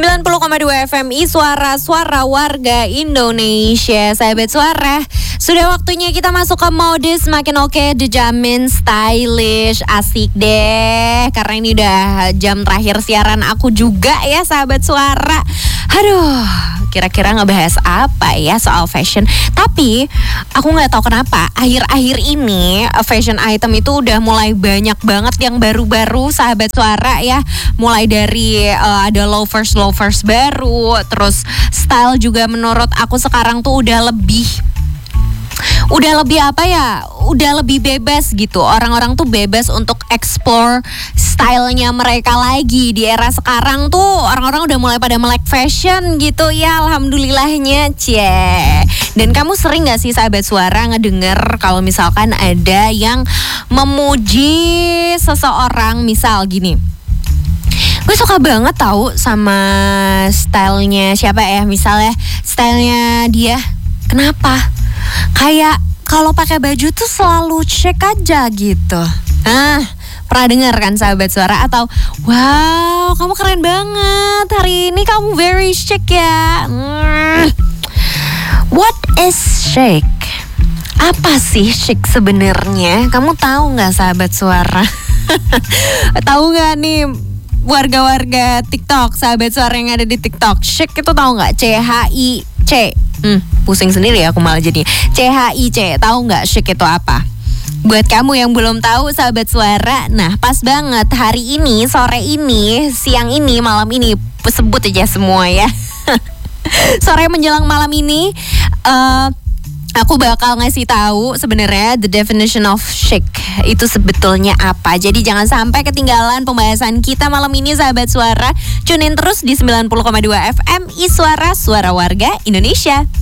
90,2 FMI Suara Warga Indonesia. Sahabat Suara, sudah waktunya kita masuk ke mode semakin oke, dijamin stylish. Asik deh, karena ini udah jam terakhir siaran aku juga ya sahabat Suara. Aduh, kira-kira ngebahas apa ya soal fashion. Tapi aku gak tahu kenapa akhir-akhir ini fashion item itu udah mulai banyak banget yang baru-baru sahabat Suara ya. Mulai dari ada loafers baru, terus style juga menurut aku sekarang tuh udah lebih apa ya, udah lebih bebas gitu. Orang-orang tuh bebas untuk explore stylenya mereka lagi. Di era sekarang tuh orang-orang udah mulai pada melek fashion gitu ya, alhamdulillahnya cie. Dan kamu sering gak sih sahabat Suara ngedenger kalau misalkan ada yang memuji seseorang, misal gini, gue suka banget tahu sama stylenya siapa ya, misalnya stylenya dia, kenapa? Kayak kalau pakai baju tuh selalu chic aja gitu. Pernah dengar kan sahabat Suara? Atau wow, kamu keren banget, hari ini kamu very chic ya. What is chic? Apa sih chic sebenarnya? Kamu tahu nggak sahabat Suara? Tahu nggak nih warga-warga TikTok, sahabat Suara yang ada di TikTok? Chic itu tahu nggak? CHIC. Pusing sendiri ya aku malah jadi. CHIC, tahu nggak chic itu apa? Buat kamu yang belum tahu sahabat Suara, nah pas banget hari ini, sore ini, siang ini, malam ini, sebut aja semua ya. Sore menjelang malam ini, aku bakal ngasih tahu sebenarnya the definition of chic itu sebetulnya apa. Jadi jangan sampai ketinggalan pembahasan kita malam ini sahabat Suara. Tune in terus di 90,2 FM Suara Warga Indonesia.